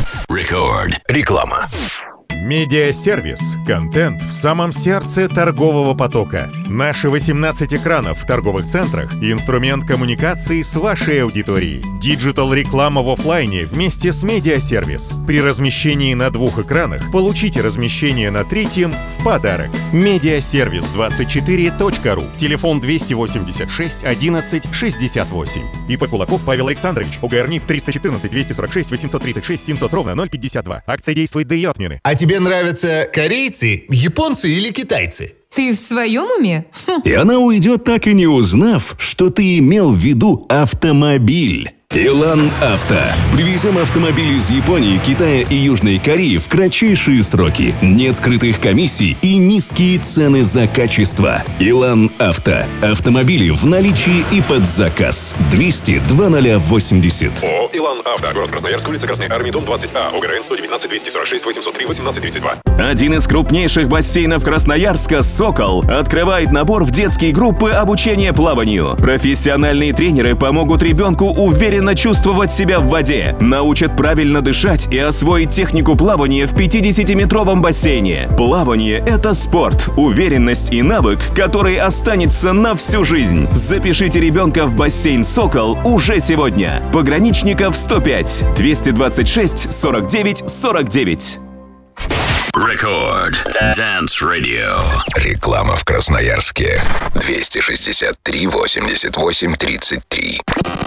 Рекорд. Реклама. Медиасервис. Контент в самом сердце торгового потока. Наши 18 экранов в торговых центрах – инструмент коммуникации с вашей аудиторией. Диджитал-реклама в офлайне вместе с медиасервис. При размещении на 2 экранах получите размещение на 3-м в подарок. Медиасервис24.ру. Телефон 286 11 68. ИП Кулаков Павел Александрович. ОГРНИ 314 246 836 700 ровно 052. Акция действует до ее отмены. А тебе нравятся корейцы, японцы или китайцы? Ты в своем уме? И она уйдет, так и не узнав, что ты имел в виду автомобиль. Илан Авто. Привезем автомобили из Японии, Китая и Южной Кореи в кратчайшие сроки. Нет скрытых комиссий и низкие цены за качество. Илан Авто. Автомобили в наличии и под заказ. 200-2080. ООО «Илан Авто». Город Красноярск, улица Красной Армии, дом 20А. ОГРН 119 246 803 1832. Один из крупнейших бассейнов Красноярска «Сокол» открывает набор в детские группы обучения плаванию. Профессиональные тренеры помогут ребенку уверенно чувствовать себя в воде, научат правильно дышать и освоить технику плавания в 50-метровом бассейне. Плавание – это спорт, уверенность и навык, который останется на всю жизнь. Запишите ребенка в бассейн «Сокол» уже сегодня. Пограничников 105 226 49 49. Рекорд. Dance Radio. Реклама в Красноярске. 263 88 33.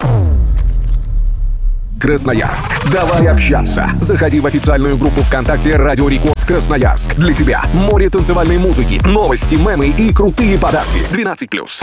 Красноярск. Давай общаться. Заходи в официальную группу ВКонтакте «Радио Рекорд Красноярск». Для тебя море танцевальной музыки, новости, мемы и крутые подарки. 12+.